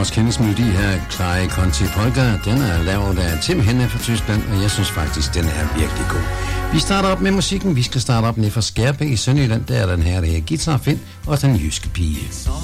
vores kendelsmelodi her, Klein Conti Polka, den er lavet af Tim Henne fra Tyskland, og jeg synes faktisk, den er virkelig god. Vi starter op med musikken. Vi skal starte op ned fra Skærbæk i Sønderjylland. Der er den her, der hedder Guitar Finn og den jyske pige.